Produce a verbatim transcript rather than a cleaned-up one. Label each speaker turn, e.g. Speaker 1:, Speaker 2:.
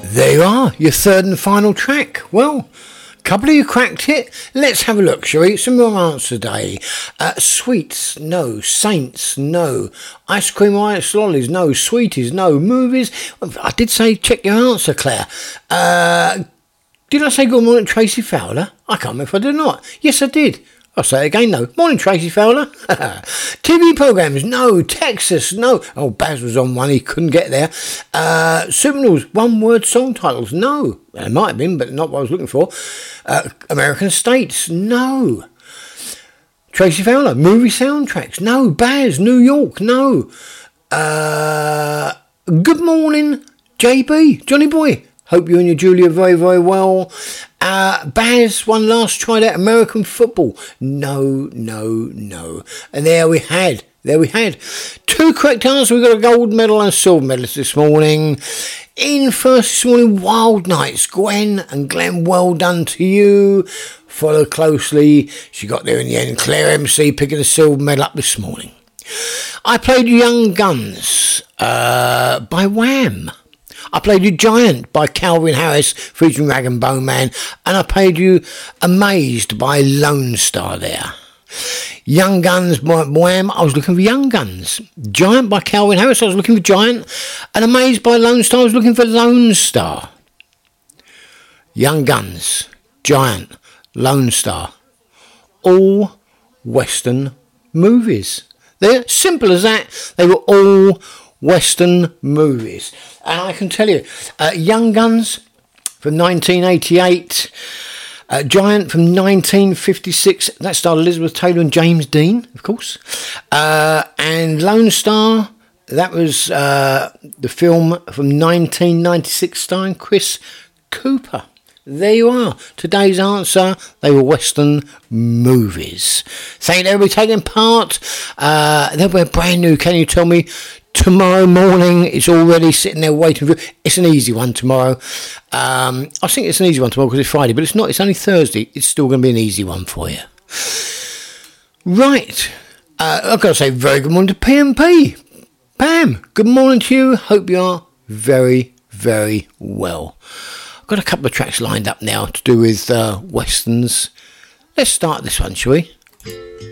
Speaker 1: There you are, your third and final track. Well, a couple of you cracked it. Let's have a look, shall we? Some more answer day. Uh, sweets, no. Saints, no. Ice cream, ice lollies, no. Sweeties, no. Movies. I did say check your answer, Claire. Uh, did I say good morning, Tracy Fowler? I can't remember if I did or not. Yes, I did. I'll say it again, no. Morning, Tracy Fowler. T V programmes, no. Texas, no. Oh, Baz was on one, he couldn't get there. Uh, Supernaut's one-word song titles, no. Well, it might have been, but not what I was looking for. Uh, American States, no. Tracy Fowler, movie soundtracks, no. Baz, New York, no. Uh, good morning, J B, Johnny Boy. Hope you and your Julia are very, very well. Uh, Baz, one last tried out American football. No, no, no. And there we had, there we had. Two correct answers. We got a gold medal and a silver medalist this morning. In first this morning, Wild Nights. Gwen and Glenn, well done to you. Follow closely. She got there in the end. Claire M C picking the silver medal up this morning. I played Young Guns uh, by Wham. I played you Giant by Calvin Harris featuring Rag and Bone Man, and I played you Amazed by Lone Star there. Young Guns by Wham, I was looking for Young Guns. Giant by Calvin Harris, I was looking for Giant, and Amazed by Lone Star, I was looking for Lone Star. Young Guns, Giant, Lone Star, all Western movies. They're simple as that. They were all Western movies. And I can tell you, uh, Young Guns from nineteen eighty-eight, uh, Giant from nineteen fifty-six, that starred Elizabeth Taylor and James Dean, of course, uh, and Lone Star, that was uh, the film from nineteen ninety-six starring Chris Cooper. There you are. Today's answer, they were Western movies. Thank you to everybody taking part. Uh, they'll be brand new, Can You Tell Me? Tomorrow morning, it's already sitting there waiting for you. It's an easy one tomorrow. Um, I think it's an easy one tomorrow because it's Friday, but it's not. It's only Thursday. It's still going to be an easy one for you. Right. Uh, I've got to say very good morning to P M P. Pam, good morning to you. Hope you are very, very well. I've got a couple of tracks lined up now to do with uh, Westerns. Let's start this one, shall we?